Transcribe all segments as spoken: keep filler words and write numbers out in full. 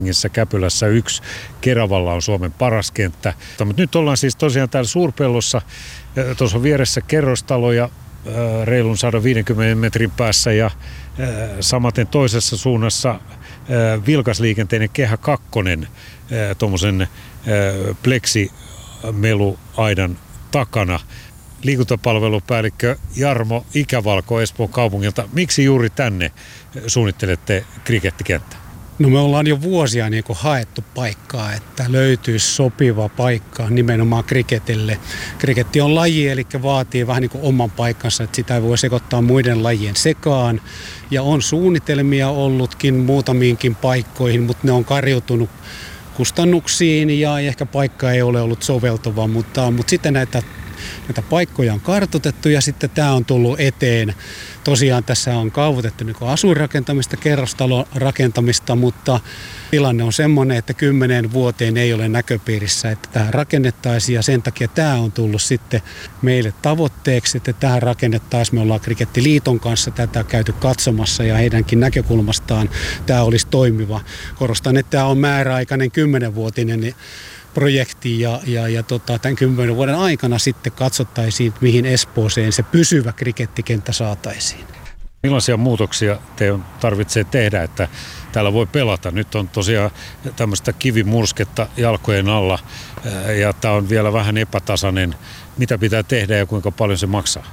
Käpylässä yksi, Keravalla on Suomen paras kenttä. Mutta nyt ollaan siis tosiaan täällä Suurpellossa, tuossa on vieressä kerrostaloja reilun sata viisikymmentä metrin päässä ja samaten toisessa suunnassa vilkasliikenteinen Kehä kakkonen tuommoisen pleksimeluaidan takana. Liikuntapalvelupäällikkö Jarmo Ikävalko Espoon kaupungilta. Miksi juuri tänne suunnittelette krikettikenttää? No me ollaan jo vuosia niin kuin haettu paikkaa, että löytyisi sopiva paikka nimenomaan kriketille. Kriketti on laji, eli vaatii vähän niin kuin oman paikkansa, että sitä ei voi sekoittaa muiden lajien sekaan. Ja on suunnitelmia ollutkin muutamiinkin paikkoihin, mutta ne on kariutunut kustannuksiin ja ehkä paikka ei ole ollut soveltuva, mutta, mutta sitten näitä Näitä paikkoja on kartoitettu ja sitten tämä on tullut eteen. Tosiaan tässä on kaavoitettu niin asuinrakentamista, kerrostalon rakentamista, mutta tilanne on semmoinen, että kymmenen vuoteen ei ole näköpiirissä, että tähän rakennettaisiin ja sen takia tämä on tullut sitten meille tavoitteeksi, että tähän rakennettaisiin. Me ollaan Krikettiliiton kanssa tätä käyty katsomassa ja heidänkin näkökulmastaan tämä olisi toimiva. Korostan, että tämä on määräaikainen kymmenvuotinen projekti ja, ja, ja tota, tämän kymmenen vuoden aikana sitten katsottaisiin, mihin Espooseen se pysyvä krikettikenttä saataisiin. Millaisia muutoksia te tarvitsee tehdä, että täällä voi pelata? Nyt on tosiaan tämmöistä kivimursketta jalkojen alla ja tämä on vielä vähän epätasainen. Mitä pitää tehdä ja kuinka paljon se maksaa?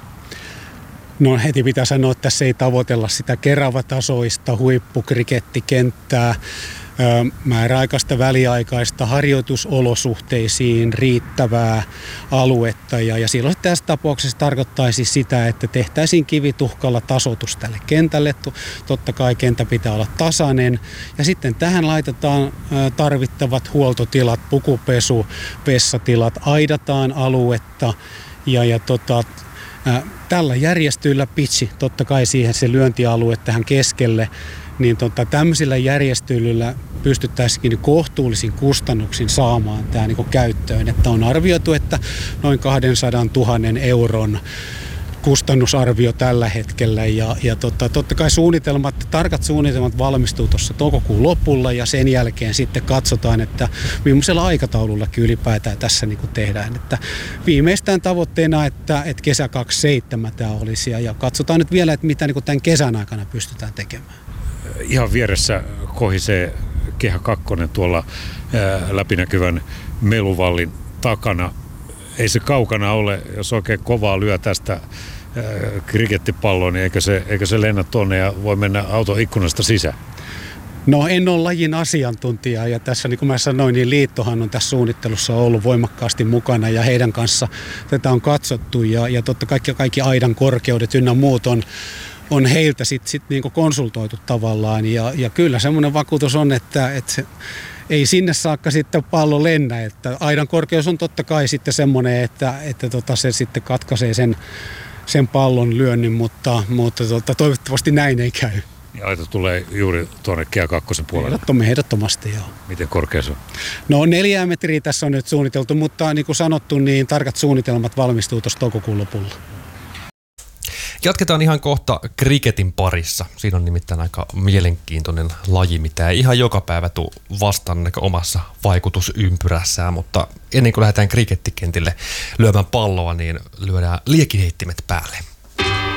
No heti pitää sanoa, että tässä ei tavoitella sitä Kerava-tasoista huippukrikettikenttää. Määräaikaista, väliaikaista, harjoitusolosuhteisiin riittävää aluetta. Ja, ja silloin tässä tapauksessa tarkoittaisi sitä, että tehtäisiin kivituhkalla tasoitus tälle kentälle. Totta kai kenttä pitää olla tasainen. Ja sitten tähän laitetaan tarvittavat huoltotilat, pukupesu, vessatilat, aidataan aluetta ja, ja tota, ä, tällä järjestyillä pitchi, totta kai siihen se lyöntialue tähän keskelle. Niin tota, tämmöisillä järjestelyillä pystyttäisiin kohtuullisin kustannuksin saamaan tämä niin kuin käyttöön. Että on arvioitu, että noin kaksisataatuhatta euron kustannusarvio tällä hetkellä. Ja, ja tota, totta kai suunnitelmat, tarkat suunnitelmat valmistuu tuossa toukokuun lopulla ja sen jälkeen sitten katsotaan, että millaisella aikataulullakin ylipäätään tässä niin kuin tehdään. Että viimeistään tavoitteena, että, että kesä kaksikymmentäseitsemän tämä olisi ja katsotaan nyt vielä, että mitä niin kuin tämän kesän aikana pystytään tekemään. Ihan vieressä kohisee Kehä kakkonen tuolla ää, läpinäkyvän meluvallin takana. Ei se kaukana ole, jos oikein kovaa lyö tästä ää, krikettipalloa, niin eikö se, eikö se lennä tuonne ja voi mennä auton ikkunasta sisään? No en ole lajin asiantuntija ja tässä niin kuin mä sanoin, niin liittohan on tässä suunnittelussa ollut voimakkaasti mukana ja heidän kanssa tätä on katsottu ja, ja totta kaikki, kaikki aidan korkeudet ynnä muut on on heiltä sitten sit niinku konsultoitu tavallaan ja, ja kyllä semmoinen vakuutus on, että, että se, ei sinne saakka sitten pallo lennä, että aidan korkeus on totta kai sitten semmoinen, että, että tota se sitten katkaisee sen, sen pallon lyönnin, mutta, mutta tota, toivottavasti näin ei käy. Ja aita tulee juuri tuonne Kehä kakkosen puolelle? Ehdottomasti, ehdottomasti joo. Miten korkea se on? No neljää metriä tässä on nyt suunniteltu, mutta niin kuin sanottu, niin tarkat suunnitelmat valmistuu tuossa toukokuun lopulla. Jatketaan ihan kohta kriketin parissa. Siinä on nimittäin aika mielenkiintoinen laji, mitä ei ihan joka päivä tule vastaan omassa vaikutusympyrässään, mutta ennen kuin lähdetään krikettikentille lyömään palloa, niin lyödään liekinheittimet päälle.